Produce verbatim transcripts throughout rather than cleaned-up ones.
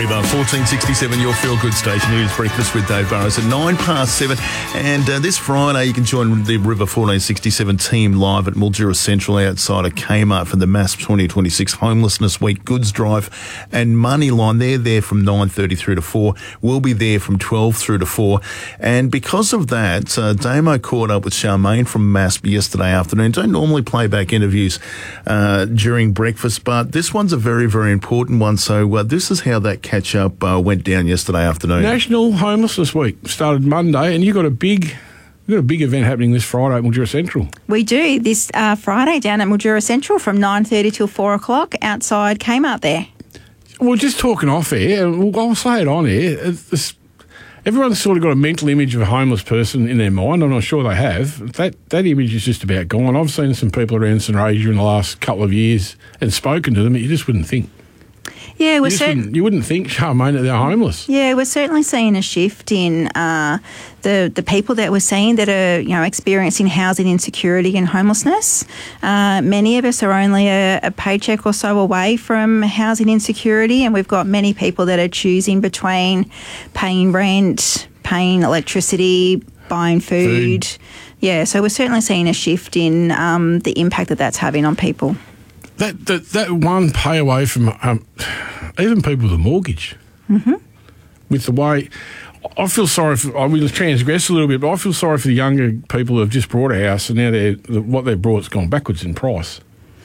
River, fourteen sixty-seven, your feel-good station. It is Breakfast with Dave Burrows at nine past seven. And uh, this Friday, you can join the River fourteen sixty-seven team live at Mildura Central outside of Kmart for the MASP twenty twenty-six Homelessness Week Goods Drive and Money Line. They're there from nine thirty through to four. We'll be there from twelve through to four. And because of that, uh, Damo caught up with Charmaine from MASP yesterday afternoon. Don't normally play back interviews uh, during breakfast, but this one's a very, very important one. So uh, this is how that catch-up uh, went down yesterday afternoon. National Homelessness Week started Monday, and you've got a big... We've got a big event happening this Friday at Mildura Central. We do, this uh, Friday down at Mildura Central from nine thirty till four o'clock outside Kmart there. Well, just talking off air, and I'll say it on air, it's, everyone's sort of got a mental image of a homeless person in their mind. I'm not sure they have. That that image is just about gone. I've seen some people around St Asia in the last couple of years and spoken to them that you just wouldn't think. Yeah, we're you, certain- wouldn't, you wouldn't think, Charmaine, that they're homeless. Yeah, we're certainly seeing a shift in uh, the the people that we're seeing that are, you know, experiencing housing insecurity and homelessness. Uh, many of us are only a, a paycheck or so away from housing insecurity, and we've got many people that are choosing between paying rent, paying electricity, buying food. food. Yeah, so we're certainly seeing a shift in um, the impact that that's having on people. That that, that one pay away from um, even people with a mortgage. Mm-hmm. With the way, I feel sorry for, I will transgress a little bit, but I feel sorry for the younger people who have just bought a house and now they're, what they've brought's gone backwards in price.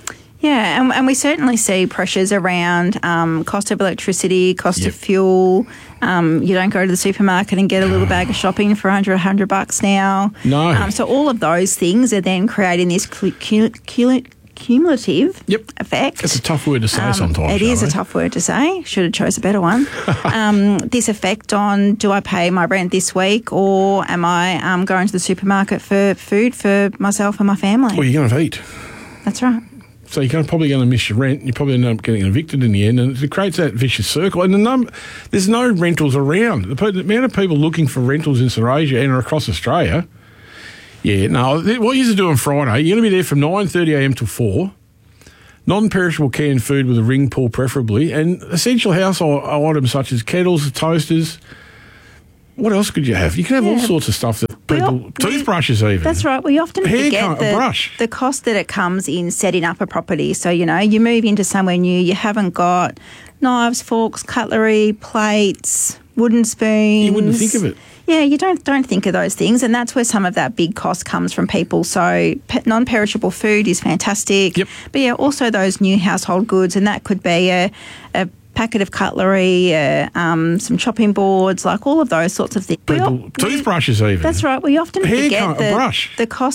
Yeah, and, and we certainly see pressures around um, cost of electricity, cost yep. of fuel. Um, you don't go to the supermarket and get a little bag of shopping for under a hundred bucks now. No. Um, so all of those things are then creating this cl- cl- cl- cumulative yep. effect. It's a tough word to say um, sometimes. It is a tough word to say. Should have chose a better one. um, this effect on, do I pay my rent this week, or am I um, going to the supermarket for food for myself and my family? Well, you're going to eat. That's right. So you're probably going to miss your rent. You probably end up getting evicted in the end, and it creates that vicious circle. And the num- there's no rentals around. The, the amount of people looking for rentals in St Asia and across Australia. Yeah, no, what you're doing Friday, you're going to be there from nine thirty a m till four. Non-perishable canned food with a ring pull preferably, and essential household items such as kettles, toasters. What else could you have? You can have yeah. all sorts of stuff that people, we, toothbrushes even. That's right. We often Hair forget cut, the, brush. the cost that it comes in setting up a property. So, you know, you move into somewhere new, you haven't got knives, forks, cutlery, plates, wooden spoons. You wouldn't think of it. Yeah, you don't don't think of those things, and that's where some of that big cost comes from people. So pe- non-perishable food is fantastic. Yep. But, yeah, also those new household goods, and that could be a, a packet of cutlery, uh, um, some chopping boards, like all of those sorts of things. People, toothbrushes even. That's right. We often Hair forget cut, the, a brush. the cost